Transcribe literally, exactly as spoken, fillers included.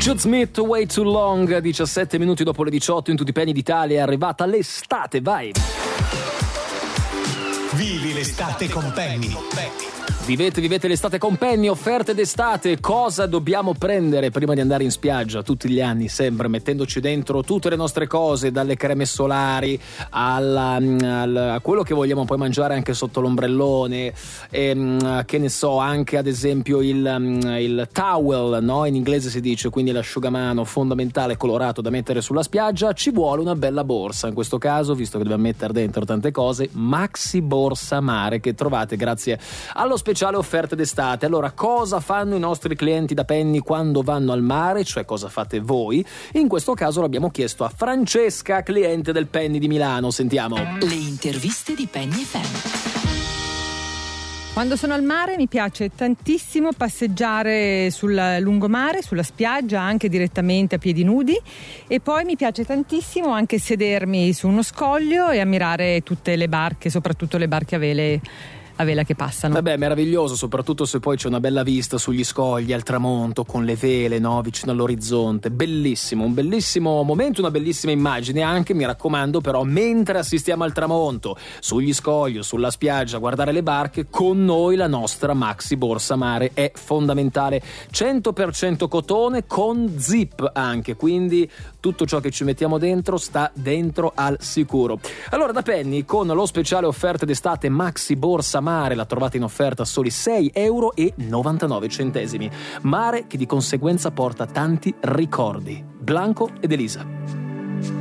Jude Smith, Way Too Long, diciassette minuti dopo le diciotto in tutti i penny d'Italia, è arrivata l'estate, vai! Vivi l'estate con Penny. Vivete, vivete l'estate con Penny, offerte d'estate. Cosa dobbiamo prendere prima di andare in spiaggia tutti gli anni, sempre mettendoci dentro tutte le nostre cose, dalle creme solari alla, alla, a quello che vogliamo poi mangiare anche sotto l'ombrellone, e, che ne so, anche ad esempio il, il towel, no? In inglese si dice, quindi l'asciugamano fondamentale colorato da mettere sulla spiaggia. Ci vuole una bella borsa, in questo caso, visto che dobbiamo mettere dentro tante cose, Maxi Borsa Mare, che trovate grazie allo speciale offerte d'estate. Allora, cosa fanno i nostri clienti da Penny quando vanno al mare? Cioè, cosa fate voi? In questo caso l'abbiamo chiesto a Francesca, cliente del Penny di Milano. Sentiamo. Le interviste di Penny F M. Quando sono al mare mi piace tantissimo passeggiare sul lungomare, sulla spiaggia, anche direttamente a piedi nudi, e poi mi piace tantissimo anche sedermi su uno scoglio e ammirare tutte le barche, soprattutto le barche a vele a vela che passano. Vabbè, meraviglioso, soprattutto se poi c'è una bella vista sugli scogli al tramonto con le vele, no, vicino all'orizzonte. Bellissimo, un bellissimo momento, una bellissima immagine anche, mi raccomando. Però mentre assistiamo al tramonto sugli scogli o sulla spiaggia a guardare le barche, con noi la nostra Maxi Borsa Mare è fondamentale. cento per cento cotone con zip anche, quindi tutto ciò che ci mettiamo dentro sta dentro al sicuro. Allora, da Penny, con lo speciale offerte d'estate Maxi Borsa Mare, la trovate in offerta a soli sei euro e novantanove centesimi. Mare che di conseguenza porta tanti ricordi. Blanco ed Elisa.